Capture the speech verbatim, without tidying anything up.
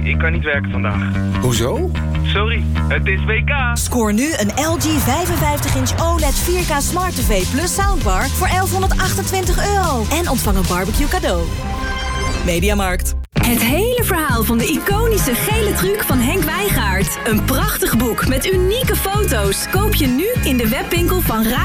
ik kan niet werken vandaag. Hoezo? Sorry, het is W K. Scoor nu een L G vijfenvijftig inch O L E D vier K Smart T V plus soundbar voor elfhonderdachtentwintig euro. En ontvang een barbecue cadeau. Mediamarkt. Het hele verhaal van de iconische gele truc van Henk Wijngaard. Een prachtig boek met unieke foto's. Koop je nu in de webwinkel van Ra